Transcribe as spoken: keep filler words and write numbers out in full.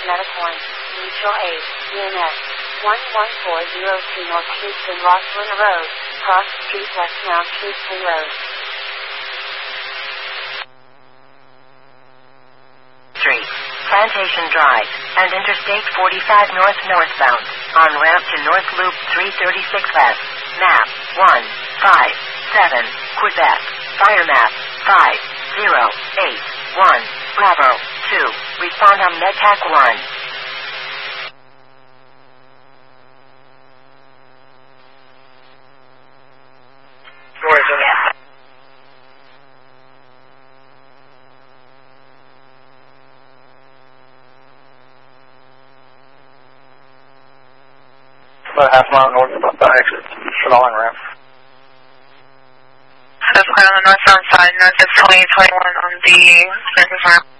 Metacoin, Mutual Aid, D N S, one one four zero two North Houston, Rosslyn Road, Cross Street, Westmount, Houston Road. Street, Plantation Drive, and Interstate forty-five North northbound, on ramp to North Loop three thirty-six West, map one five seven, Quebec, fire map five zero eight one, Bravo two, respond on MedTac one. Where is it? About a half mile north of the exit, Shadowline ramp. That's on the northbound side, north of twenty twenty-one on the surface ramp.